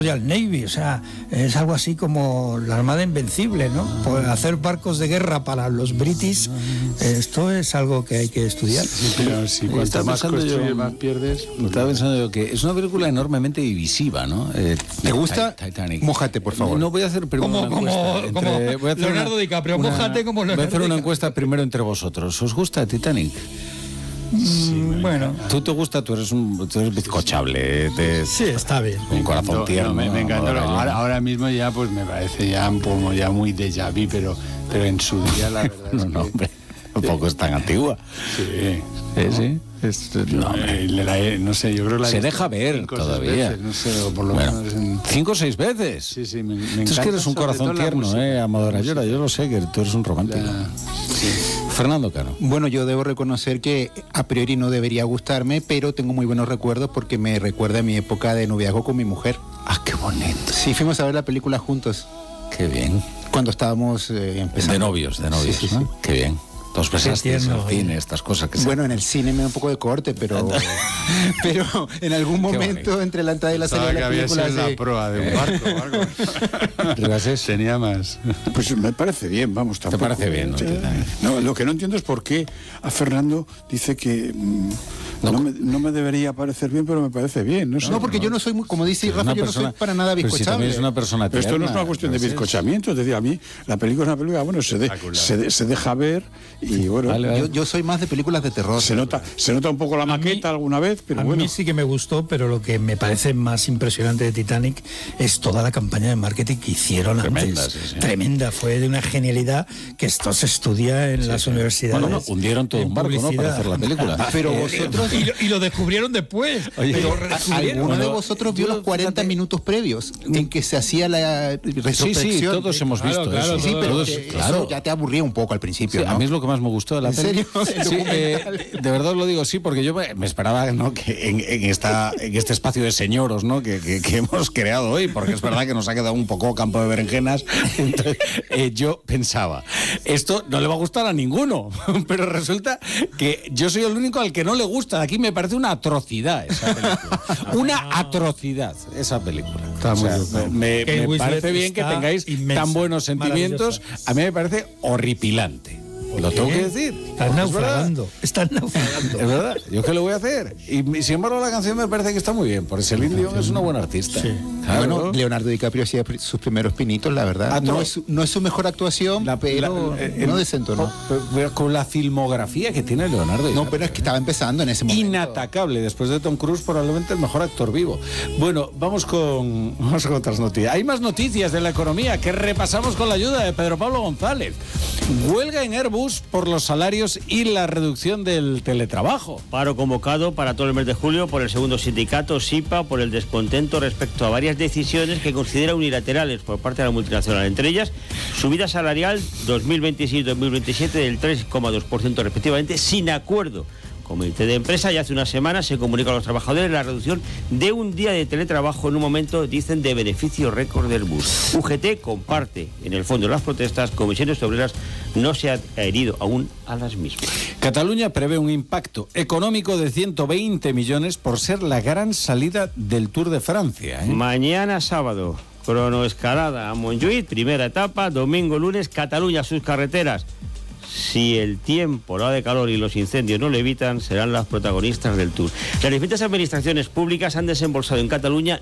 Royal Navy, o sea, es algo así como la Armada Invencible, ¿no? Por hacer barcos de guerra para los British, esto es algo que hay que estudiar. Sí, pero si cuanto más construyes, más pierdes. Estaba pensando yo que es una película enormemente divisiva, ¿no? ¿Te gusta? Titanic. Mójate, por favor. No voy a hacer primero Como Leonardo DiCaprio, mójate como Leonardo. Voy a hacer una encuesta primero entre vosotros. ¿Os gusta Titanic? Sí, bueno. ¿Tú te gusta? Tú eres bizcochable. Sí, está bien. Un corazón tierno. Me encantó. Ahora mismo ya pues me parece ya un poco ya muy déjà vu, pero en su día la verdad es no, hombre, tampoco es tan antigua. Sí. Sí. No sé, yo creo que se deja ver todavía. Veces, no sé, o por lo menos 5 o 6 veces. Sí, me Tú encanta. es que eres un corazón tierno, Amador Ayora. Yo lo sé, que tú eres un romántico. Sí. Fernando Cano. Bueno, yo debo reconocer que a priori no debería gustarme, pero tengo muy buenos recuerdos porque me recuerda a mi época de noviazgo con mi mujer. Ah, qué bonito. Sí, fuimos a ver la película juntos. Qué bien. Cuando estábamos empezando. De novios, ¿no? Sí. Qué bien. Dos besasteis en el cine, estas cosas que bueno, en el cine me da un poco de corte, pero en algún momento entre la entrada y la salida de la película... Había sido la proa de un barco o algo. Tenía más. Pues me parece bien, vamos, tampoco. ¿Te parece bien? No, lo que no entiendo es por qué a Fernando dice que no me debería parecer bien, pero me parece bien. No, porque yo no soy muy, como dice Rafa, yo no soy para nada bizcochable. Si también es una persona tierna. Pero esto no es una cuestión de bizcochamiento, es decir, a mí la película es una película, bueno, se deja ver y bueno... Vale. Yo soy más de películas de terror. Se nota un poco la maqueta alguna vez, pero bueno. A mí sí que me gustó, pero lo que me parece más impresionante de Titanic es toda la campaña de marketing que hicieron antes. Sí. Tremenda, fue de una genialidad que esto se estudia en las universidades. Bueno, hundieron todo un barco, ¿no? Para hacer la película. Pero vosotros... y lo descubrieron después. ¿Alguno de vosotros vio los 40 minutos previos en que se hacía la retrospección? Sí, todos hemos visto eso. Sí, pero eso ya te aburría un poco al principio, ¿no? A mí es lo que más me gustó de la serio? Sí, de verdad os lo digo, sí, porque yo me esperaba, ¿no?, que en este espacio de señoros, ¿no?, que hemos creado hoy, porque es verdad que nos ha quedado un poco campo de berenjenas. Entonces, yo pensaba, esto no le va a gustar a ninguno, pero resulta que yo soy el único al que no le gusta. Aquí me parece una atrocidad esa película. Una atrocidad esa película. Está me parece bien que tengáis tan buenos sentimientos. A mí me parece horripilante. Lo tengo que decir. Están naufragando. Es verdad. ¿Yo qué le voy a hacer? Y sin embargo la canción me parece que está muy bien. Porque Celine Dion es una buena artista. Sí. Claro. Bueno, Leonardo DiCaprio hacía sus primeros pinitos, la verdad. No es su mejor actuación, pero no desentonó. Con la filmografía que tiene Leonardo DiCaprio. No, pero es que estaba empezando en ese momento. Inatacable. Después de Tom Cruise, probablemente el mejor actor vivo. Bueno, vamos con otras noticias. Hay más noticias de la economía que repasamos con la ayuda de Pedro Pablo González. Huelga en Airbus por los salarios y la reducción del teletrabajo. Paro convocado para todo el mes de julio por el segundo sindicato, SIPA, por el descontento respecto a varias decisiones que considera unilaterales por parte de la multinacional. Entre ellas, subida salarial 2026-2027 del 3,2% respectivamente, sin acuerdo. Comité de empresa, y hace una semana se comunica a los trabajadores la reducción de un día de teletrabajo en un momento, dicen, de beneficio récord del bus. UGT comparte en el fondo de las protestas. Comisiones Obreras no se ha adherido aún a las mismas. Cataluña prevé un impacto económico de 120 millones por ser la gran salida del Tour de Francia. Mañana sábado, cronoescalada a Montjuïc, primera etapa. Domingo, lunes, Cataluña, sus carreteras. Si el tiempo, la ola de calor y los incendios no lo evitan, serán las protagonistas del Tour. Las distintas administraciones públicas han desembolsado en Cataluña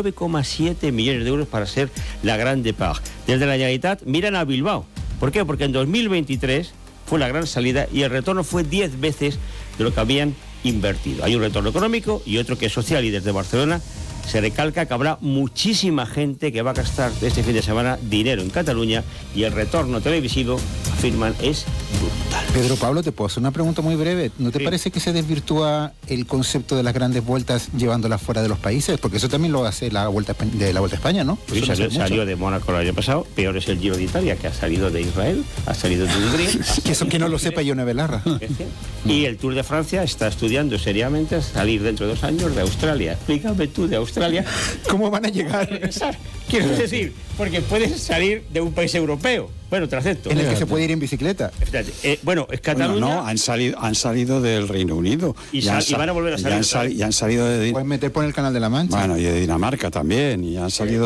9,7 millones de euros para ser la Gran Départ. Desde la Generalitat miran a Bilbao. ¿Por qué? Porque en 2023 fue la gran salida y el retorno fue 10 veces de lo que habían invertido. Hay un retorno económico y otro que es social, y desde Barcelona se recalca que habrá muchísima gente que va a gastar este fin de semana dinero en Cataluña, y el retorno televisivo, afirman, es brutal. Pedro Pablo, te puedo hacer una pregunta muy breve. ¿No te parece que se desvirtúa el concepto de las grandes vueltas llevándolas fuera de los países? Porque eso también lo hace la Vuelta a España, ¿no? Sí, salió de Mónaco el año pasado. Peor es el Giro de Italia, que ha salido de Israel, ha salido de Hungría. Eso que no lo sepa Ione Belarra. Y el Tour de Francia está estudiando seriamente salir dentro de 2 años de Australia. Explícame tú de Australia. ¿Cómo van a llegar? Quiero decir, porque puedes salir de un país europeo. Bueno, te acepto. En el que se puede ir en bicicleta. Fíjate, bueno, es Cataluña. Bueno, no, han salido del Reino Unido. Y van a volver a salir. Y han salido de... Puedes meter por el Canal de la Mancha. Bueno, y de Dinamarca también. Y han salido